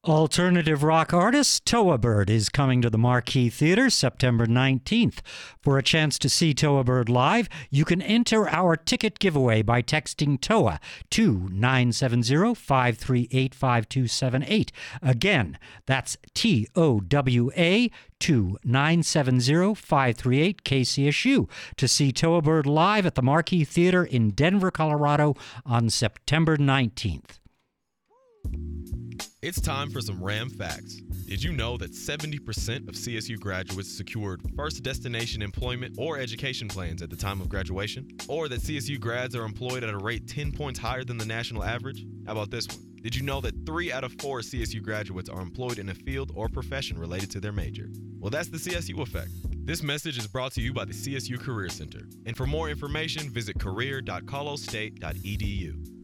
Alternative rock artist Toa Bird is coming to the Marquee Theater September 19th. For a chance to see Toa Bird live, you can enter our ticket giveaway by texting TOA to 970-538-5278. Again, that's TOWA to 970-538-KCSU to see Toa Bird live at the Marquee Theater in Denver, Colorado on September 19th. It's time for some Ram facts. Did you know that 70% of CSU graduates secured first destination employment or education plans at the time of graduation? Or that CSU grads are employed at a rate 10 points higher than the national average? How about this one? Did you know that 3 out of 4 CSU graduates are employed in a field or profession related to their major? Well, that's the CSU effect. This message is brought to you by the CSU Career Center. And for more information, visit career.colostate.edu.